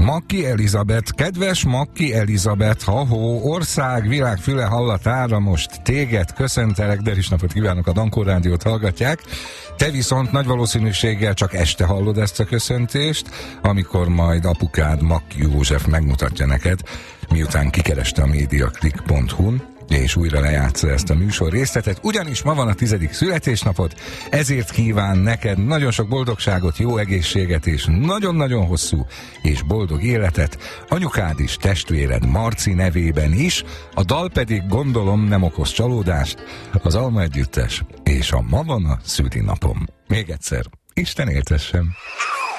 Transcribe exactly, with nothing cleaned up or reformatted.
Makki Elizabeth, kedves Makki Elizabeth, ha-hó, ország, világ füle hallatára most téged köszöntelek, de is napot kívánok, a Dankó Rádiót hallgatják. Te viszont nagy valószínűséggel csak este hallod ezt a köszöntést, amikor majd apukád Makki József megmutatja neked, miután kikereste a mediaclick pont hu-n, és újra lejátsza ezt a műsor részletet, ugyanis ma van a tizedik születésnapod, ezért kíván neked nagyon sok boldogságot, jó egészséget és nagyon-nagyon hosszú és boldog életet, anyukád is, testvéred Marci nevében is, a dal pedig gondolom nem okoz csalódást, az Alma Együttes és a Ma van a szülinapom. Még egyszer, Isten éltessen!